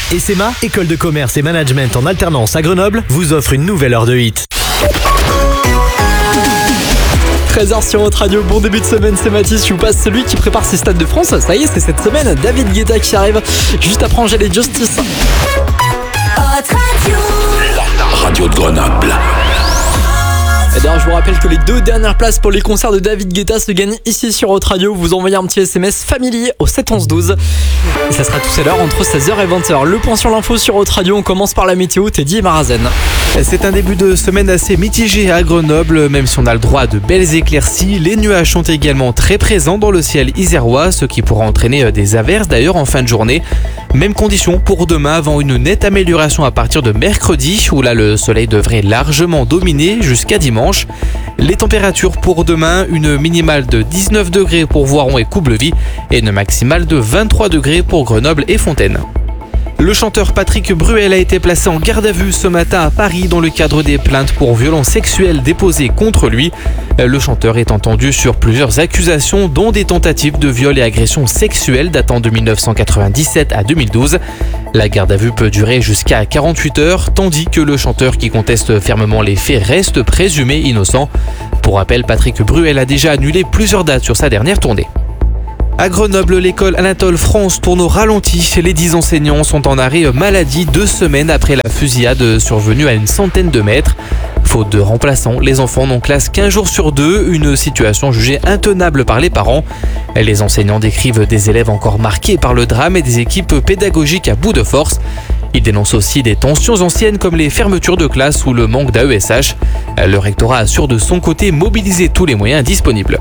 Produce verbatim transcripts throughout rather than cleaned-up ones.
S M A, École de commerce et management en alternance à Grenoble, vous offre une nouvelle heure de hit. treize heures sur votre radio, bon début de semaine, c'est Mathis, je vous passe celui qui prépare ses stades de France. Ça y est, c'est cette semaine, David Guetta qui arrive juste après Angèle et Justice. La radio de Grenoble. Et d'ailleurs, je vous rappelle que les deux dernières places pour les concerts de David Guetta se gagnent ici sur Haute Radio. Vous envoyez un petit S M S familier au sept onze douze. Et ça sera tout à l'heure entre seize heures et vingt heures. Le point sur l'info sur Haute Radio. On commence par la météo. Teddy et Marazen. C'est un début de semaine assez mitigé à Grenoble, même si on a le droit à de belles éclaircies. Les nuages sont également très présents dans le ciel isérois, ce qui pourra entraîner des averses d'ailleurs en fin de journée. Même condition pour demain avant une nette amélioration à partir de mercredi, où là le soleil devrait largement dominer jusqu'à dimanche. Les températures pour demain, une minimale de dix-neuf degrés pour Voiron et Coublevis et une maximale de vingt-trois degrés pour Grenoble et Fontaine. Le chanteur Patrick Bruel a été placé en garde à vue ce matin à Paris dans le cadre des plaintes pour violences sexuelles déposées contre lui. Le chanteur est entendu sur plusieurs accusations, dont des tentatives de viol et agressions sexuelles datant de dix-neuf cent quatre-vingt-dix-sept à deux mille douze. La garde à vue peut durer jusqu'à quarante-huit heures, tandis que le chanteur qui conteste fermement les faits reste présumé innocent. Pour rappel, Patrick Bruel a déjà annulé plusieurs dates sur sa dernière tournée. À Grenoble, l'école Anatole France tourne au ralenti. Les dix enseignants sont en arrêt maladie deux semaines après la fusillade survenue à une centaine de mètres. Faute de remplaçants, les enfants n'ont classe qu'un jour sur deux, une situation jugée intenable par les parents. Les enseignants décrivent des élèves encore marqués par le drame et des équipes pédagogiques à bout de force. Ils dénoncent aussi des tensions anciennes comme les fermetures de classe ou le manque d'A E S H. Le rectorat assure de son côté mobiliser tous les moyens disponibles.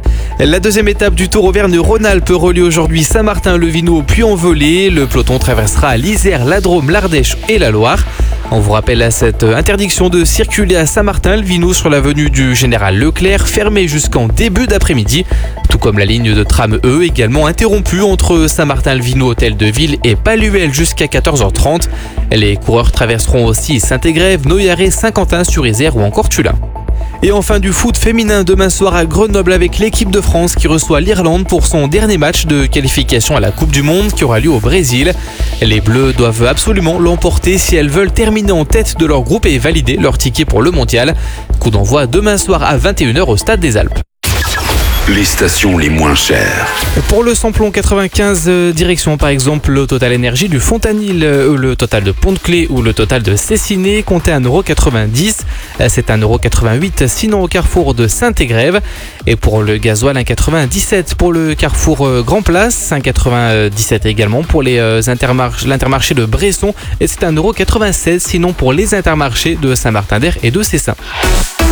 La deuxième étape du Tour Auvergne-Rhône-Alpes relie aujourd'hui Saint-Martin-le-Vineux au Puy-en-Velay. Le peloton traversera l'Isère, la Drôme, l'Ardèche et la Loire. On vous rappelle à cette interdiction de circuler à Saint-Martin-le-Vineux sur l'avenue du Général Leclerc, fermée jusqu'en début d'après-midi. Tout comme la ligne de tram E, également interrompue entre Saint-Martin-le-Vineux, Hôtel de Ville et Palluel jusqu'à quatorze heures trente. Les coureurs traverseront aussi Saint-Égrève, Noyaret, Saint-Quentin-sur-Isère ou encore Tullin. Et enfin du foot féminin demain soir à Grenoble avec l'équipe de France qui reçoit l'Irlande pour son dernier match de qualification à la Coupe du Monde qui aura lieu au Brésil. Les Bleus doivent absolument l'emporter si elles veulent terminer en tête de leur groupe et valider leur ticket pour le mondial. Coup d'envoi demain soir à vingt et une heures au Stade des Alpes. Les stations les moins chères. Pour le samplon quatre-vingt-quinze, euh, direction par exemple le Total Énergie du Fontanil, euh, le Total de Pont-de-Clé ou le Total de Cessiné, comptez un euro quatre-vingt-dix. Euh, c'est un euro quatre-vingt-huit sinon au carrefour de Saint-Égrève. Et pour le gasoil, un euro quatre-vingt-dix-sept pour le carrefour euh, Grand Place, un euro quatre-vingt-dix-sept également pour les, euh, intermarch- l'intermarché de Bresson. Et c'est un euro quatre-vingt-seize sinon pour les intermarchés de Saint-Martin-d'Air et de Cessin.